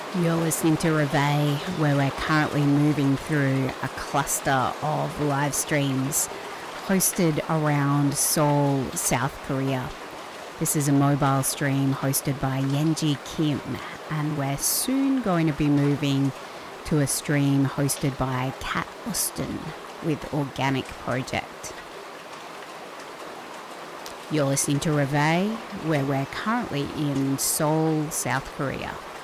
You're listening to Reveille, where we're currently moving through a cluster of live streams hosted around Seoul, South Korea. This is a mobile stream hosted by Yenji Kim, and we're soon going to be moving to a stream hosted by Kat Austin with Organic Project. You're listening to Reveille, where we're currently in Seoul, South Korea.